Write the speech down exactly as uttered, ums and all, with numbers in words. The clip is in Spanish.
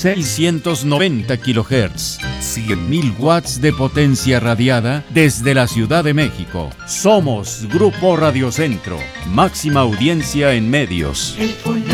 seiscientos noventa kilohertz, cien mil watts de potencia radiada desde la Ciudad de México. Somos Grupo Radio Centro, máxima audiencia en medios.